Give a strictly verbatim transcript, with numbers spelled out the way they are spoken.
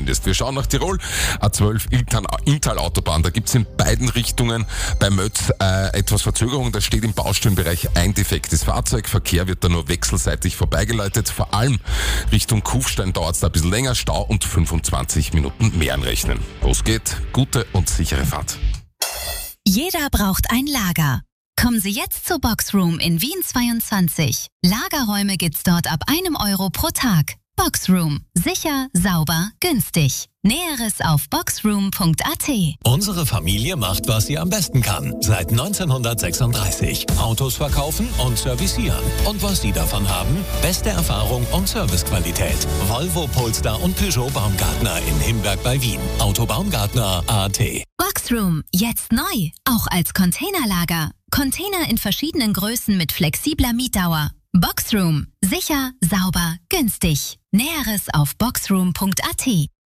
findest. Wir schauen nach Tirol, A zwölf Inntal-Autobahn. Da gibt's in beiden Richtungen bei Mötz äh, etwas Verzögerung. Da steht im Baustellenbereich ein defektes Fahrzeug. Verkehr wird da nur wechselseitig vorbeigeleitet. Vor allem Richtung Kufstein dauert's da ein bisschen länger. Stau und fünfundzwanzig Minuten mehr anrechnen. Los geht, gute und sichere Fahrt. Jeder braucht ein Lager. Kommen Sie jetzt zur Boxroom in Wien zweiundzwanzig. Lagerräume gibt's dort ab einem Euro pro Tag. Boxroom. Sicher, sauber, günstig. Näheres auf boxroom punkt a t. Unsere Familie macht, was sie am besten kann. Seit neunzehnhundertsechsunddreißig. Autos verkaufen und servicieren. Und was Sie davon haben? Beste Erfahrung und Servicequalität. Volvo, Polestar und Peugeot Baumgartner in Himberg bei Wien. Autobaumgartner punkt a t. Boxroom. Jetzt neu. Auch als Containerlager. Container in verschiedenen Größen mit flexibler Mietdauer. Boxroom. Sicher, sauber, günstig. Näheres auf boxroom punkt a t.